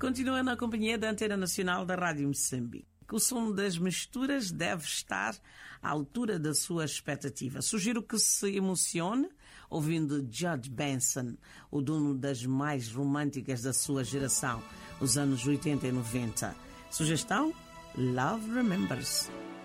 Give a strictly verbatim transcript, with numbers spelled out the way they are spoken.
Continua na companhia da Antena Nacional da Rádio Moçambique. O som das misturas deve estar à altura da sua expectativa. Sugiro que se emocione ouvindo George Benson, o dono das mais românticas da sua geração, os anos oitenta e noventa. Sugestão? Love Remembers.